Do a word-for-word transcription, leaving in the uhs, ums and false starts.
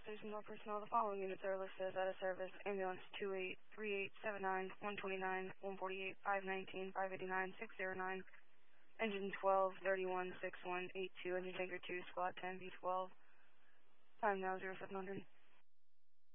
station all personnel. The following units are listed as out of service. Ambulance two eight three eight seven nine, one twenty-nine, one forty-eight, five nineteen, five eighty-nine, six oh nine. Engine twelve, thirty-one, six one, eight two. Engine tanker two, squad ten, B twelve. Time now zero seven hundred.